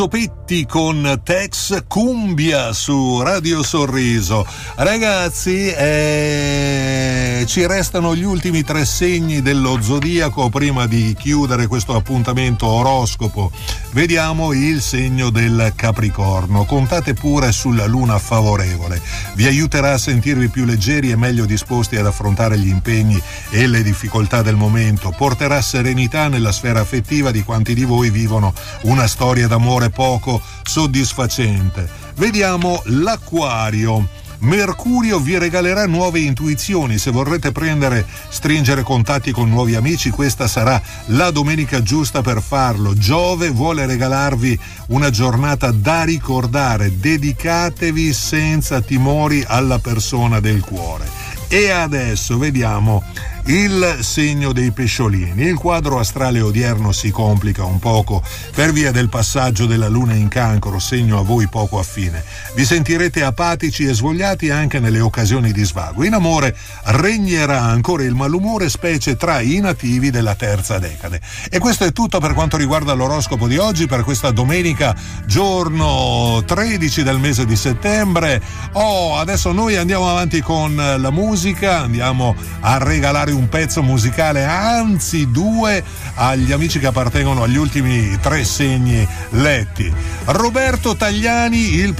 Petti con Tex Cumbia su Radio Sorriso. Ragazzi, ci restano gli ultimi 3 segni dello zodiaco prima di chiudere questo appuntamento oroscopo. Vediamo il segno del Capricorno. Contate pure sulla luna favorevole, vi aiuterà a sentirvi più leggeri e meglio disposti ad affrontare gli impegni e le difficoltà del momento, porterà serenità nella sfera affettiva di quanti di voi vivono una storia d'amore poco soddisfacente. Vediamo l'Acquario. Mercurio vi regalerà nuove intuizioni. Se vorrete stringere contatti con nuovi amici, questa sarà la domenica giusta per farlo. Giove vuole regalarvi una giornata da ricordare. Dedicatevi senza timori alla persona del cuore. E adesso vediamo il segno dei pesciolini. Il quadro astrale odierno si complica un poco per via del passaggio della luna in Cancro, segno a voi poco affine. Vi sentirete apatici e svogliati anche nelle occasioni di svago. In amore regnerà ancora il malumore, specie tra i nativi della terza decade. E questo è tutto per quanto riguarda l'oroscopo di oggi, per questa domenica, giorno 13 del mese di settembre. Adesso noi andiamo avanti con la musica, andiamo a regalare un pezzo musicale, anzi 2, agli amici che appartengono agli ultimi 3 segni letti. Roberto Tagliani, il